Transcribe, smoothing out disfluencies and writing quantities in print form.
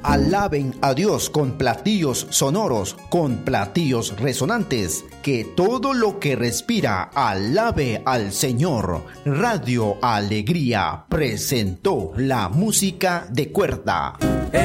Alaben a Dios con platillos sonoros, con platillos resonantes. Que todo lo que respira alabe al Señor. Radio Alegría presentó la música de cuerda.